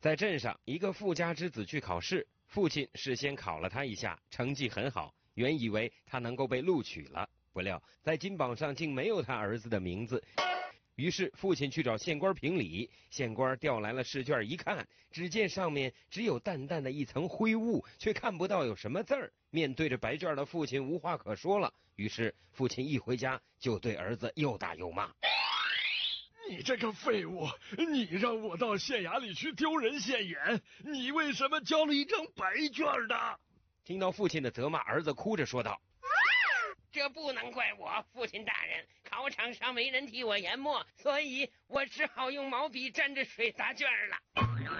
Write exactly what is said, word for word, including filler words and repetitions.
在镇上，一个富家之子去考试，父亲事先考了他一下，成绩很好，原以为他能够被录取了，不料在金榜上竟没有他儿子的名字。于是父亲去找县官评理，县官调来了试卷，一看，只见上面只有淡淡的一层灰雾，却看不到有什么字儿。面对着白卷的父亲无话可说了，于是父亲一回家就对儿子又打又骂。 你这个废物，你让我到县衙里去丢人现眼，你为什么交了一张白卷的？ 听到父亲的责骂，儿子哭着说道： 这不能怪我，父亲大人，考场上没人替我研墨，所以我只好用毛笔蘸着水答卷了。